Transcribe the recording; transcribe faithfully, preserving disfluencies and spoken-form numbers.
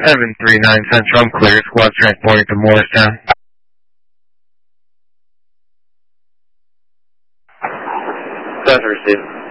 seven three nine Central, I'm clear. Squad transporting to Morristown. That's received.